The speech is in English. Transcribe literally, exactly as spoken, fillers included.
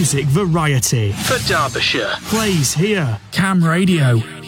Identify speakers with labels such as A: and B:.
A: music variety
B: for Derbyshire.
A: plays here.
C: Cam Radio.